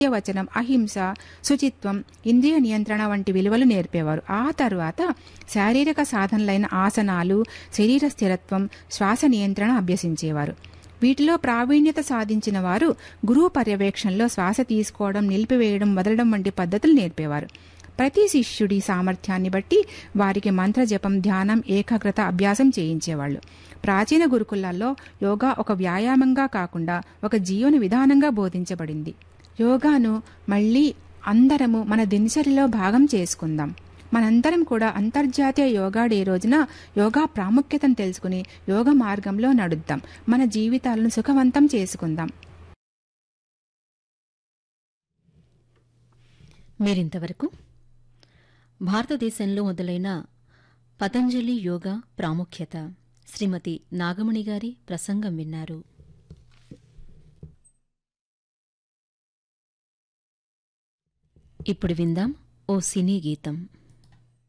వచనం, అహింస, శుచిత్వం, ఇంద్రియ నియంత్రణ వంటి విలువలు నేర్పేవారు. ఆ తర్వాత శారీరక సాధనలైన ఆసనాలు, శరీర స్థిరత్వం, శ్వాస నియంత్రణ అభ్యసించేవారు. వీటిలో ప్రావీణ్యత సాధించిన వారు గురువు పర్యవేక్షణలో శ్వాస తీసుకోవడం, నిలిపివేయడం, వదలడం వంటి పద్ధతులు నేర్పేవారు. ప్రతి శిష్యుడి సామర్థ్యాన్ని బట్టి వారికి మంత్రజపం, ధ్యానం, ఏకాగ్రత అభ్యాసం చేయించేవాళ్లు. ప్రాచీన గురుకులాల్లో యోగా ఒక వ్యాయామంగా కాకుండా ఒక జీవన విధానంగా బోధించబడింది. యోగాను మళ్లీ అందరము మన దినచర్యలో భాగం చేసుకుందాం. మనందరం కూడా అంతర్జాతీయ యోగా డే రోజున యోగా ప్రాముఖ్యతను తెలుసుకుని యోగ మార్గంలో నడుద్దాం. మన జీవితాలను సుఖవంతం చేసుకుందాం. మీరింతవరకు భారతదేశంలో మొదలైన పతంజలి యోగా ప్రాముఖ్యత శ్రీమతి నాగమణి గారి ప్రసంగం విన్నారు. ఇప్పుడు విందాం ఓ సినీ గీతం.